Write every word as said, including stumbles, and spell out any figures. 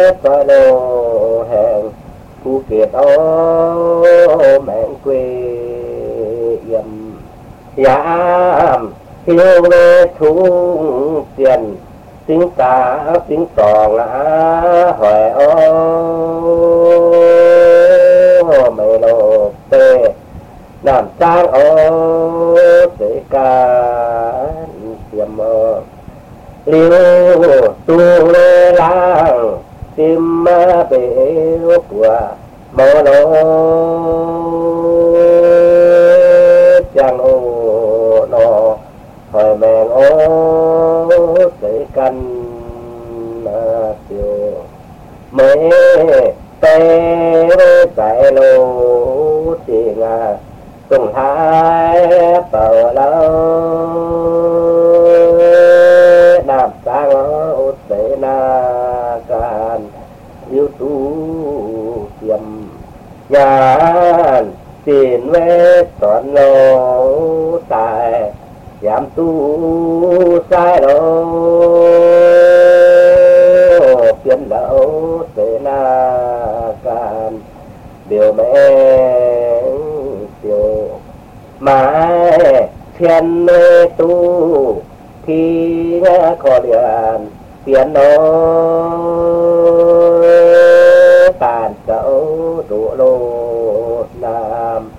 Tòa lô hẹn Phú Kiệt ô mẹn quê yểm Giảm hiếu lê thung tiền Tiếng ta tiếng tòn á hỏi ô mẹ lô tê Nam trang ô tế ca tiệm mơ Liêu tu lê lang Tim bể của mơ lô Chàng ô nọ hỏi mẹn ô tế căn tiêu Mê tê tại lô tình à Cùng hai bờ lâu Nam sang ô tế na can Yêu tu tiệm nhàn Xin về toàn lô tài Giảm tu sai lô Phiên lẫu tế na can Điều mẹ điều mãi thiên mê tu Khi khó điện phiền nó